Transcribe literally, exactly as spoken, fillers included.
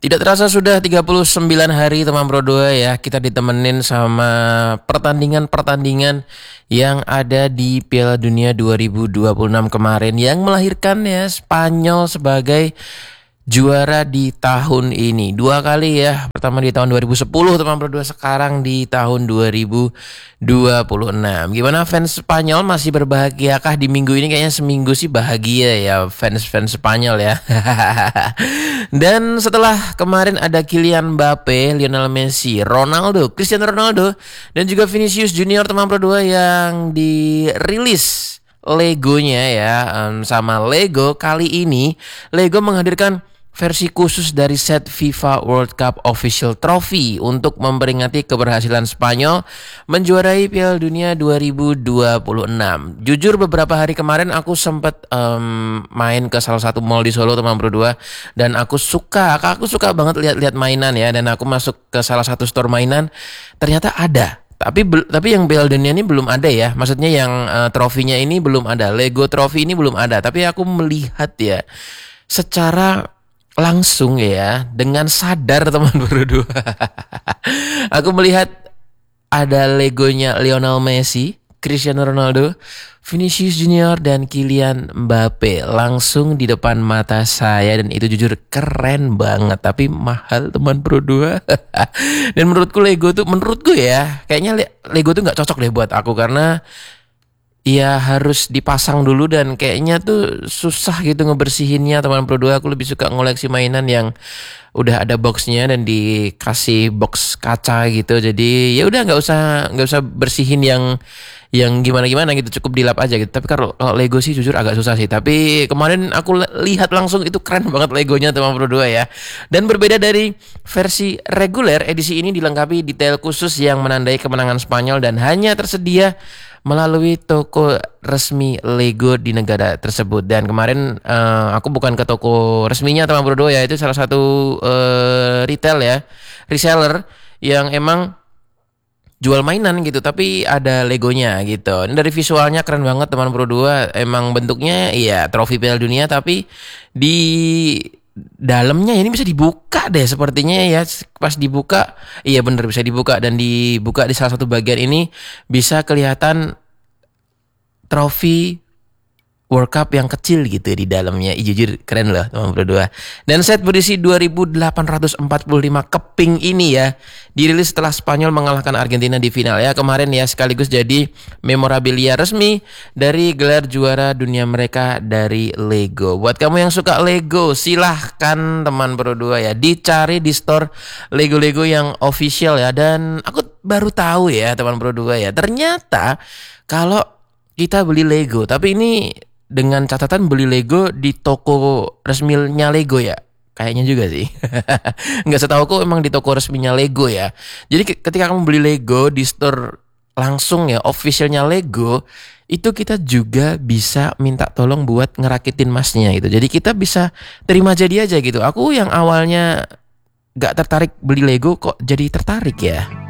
Tidak terasa sudah tiga puluh sembilan hari teman Pro dua ya. Kita ditemenin sama pertandingan-pertandingan yang ada di Piala Dunia dua ribu dua puluh enam kemarin, yang melahirkan ya Spanyol sebagai juara di tahun ini. Dua kali ya. Pertama di tahun dua ribu sepuluh teman Pro dua, sekarang di tahun dua ribu dua puluh enam. Gimana fans Spanyol, masih berbahagiakah di minggu ini? Kayaknya seminggu sih bahagia ya fans-fans Spanyol ya. Dan setelah kemarin ada Kylian Mbappe, Lionel Messi, Ronaldo, Cristiano Ronaldo, dan juga Vinicius Junior teman Pro dua yang dirilis Legonya ya, um, sama Lego. Kali ini Lego menghadirkan versi khusus dari set FIFA World Cup Official Trophy untuk memperingati keberhasilan Spanyol menjuarai Piala Dunia dua ribu dua puluh enam. Jujur beberapa hari kemarin aku sempat um, main ke salah satu mall di Solo teman Pro dua, dan aku suka, aku suka banget lihat-lihat mainan ya, dan aku masuk ke salah satu store mainan, ternyata ada. Tapi tapi yang Piala Dunia ini belum ada ya. Maksudnya yang uh, trofinya ini belum ada. Lego Trophy ini belum ada. Tapi aku melihat ya secara langsung ya, dengan sadar teman berdua. Aku melihat ada Legonya Lionel Messi, Cristiano Ronaldo, Vinicius Junior, dan Kylian Mbappe langsung di depan mata saya, dan itu jujur keren banget, tapi mahal teman Pro dua. Dan menurutku Lego tuh, menurutku ya, kayaknya Lego tuh nggak cocok deh buat aku, karena ya harus dipasang dulu dan kayaknya tuh susah gitu ngebersihinnya teman Pro dua. Aku lebih suka ngoleksi mainan yang udah ada boxnya dan dikasih box kaca gitu. Jadi ya udah nggak usah nggak usah bersihin yang yang gimana-gimana gitu, cukup dilap aja gitu. Tapi kalau, kalau Lego sih jujur agak susah sih. Tapi kemarin aku lihat langsung, itu keren banget Legonya teman Pro dua ya. Dan berbeda dari versi reguler, edisi ini dilengkapi detail khusus yang menandai kemenangan Spanyol dan hanya tersedia melalui toko resmi Lego di negara tersebut. Dan kemarin uh, aku bukan ke toko resminya teman Pro dua ya, itu salah satu uh, retail ya, reseller yang emang jual mainan gitu, tapi ada Legonya gitu. Ini dari visualnya keren banget teman Pro dua. Emang bentuknya iya trofi Piala Dunia, tapi di dalamnya ini bisa dibuka deh sepertinya ya. Pas dibuka, iya bener bisa dibuka, dan dibuka di salah satu bagian ini bisa kelihatan trofi World Cup yang kecil gitu di dalamnya. Ih, jujur keren loh teman Pro dua. Dan set berisi dua ribu delapan ratus empat puluh lima keping ini ya dirilis setelah Spanyol mengalahkan Argentina di final ya kemarin ya, sekaligus jadi memorabilia resmi dari gelar juara dunia mereka dari Lego. Buat kamu yang suka Lego, silahkan teman Pro dua ya, dicari di store Lego-Lego yang official ya. Dan aku baru tahu ya teman Pro dua ya, ternyata kalau kita beli Lego, tapi ini dengan catatan beli Lego di toko resminya Lego ya, kayaknya juga sih. Nggak setahuku emang di toko resminya Lego ya. Jadi ketika kamu beli Lego di store langsung ya, officialnya Lego, itu kita juga bisa minta tolong buat ngerakitin masnya gitu. Jadi kita bisa terima jadi aja gitu. Aku yang awalnya nggak tertarik beli Lego kok jadi tertarik ya.